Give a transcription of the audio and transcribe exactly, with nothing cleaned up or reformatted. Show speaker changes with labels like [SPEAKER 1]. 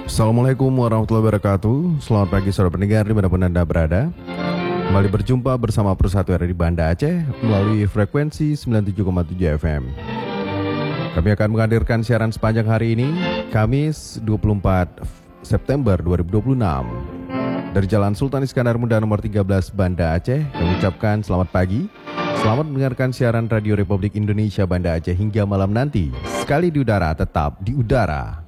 [SPEAKER 1] Assalamualaikum warahmatullahi wabarakatuh. Selamat pagi saudara pendengar dimanapun Anda berada. Kembali berjumpa bersama Persatu R I di Banda Aceh melalui frekuensi sembilan puluh tujuh koma tujuh F M. Kami akan menghadirkan siaran sepanjang hari ini, Kamis dua puluh empat September dua ribu dua puluh enam. Dari Jalan Sultan Iskandar Muda nomor tiga belas Banda Aceh, kami ucapkan selamat pagi. Selamat mendengarkan siaran Radio Republik Indonesia Banda Aceh hingga malam nanti. Sekali di udara, tetap di udara.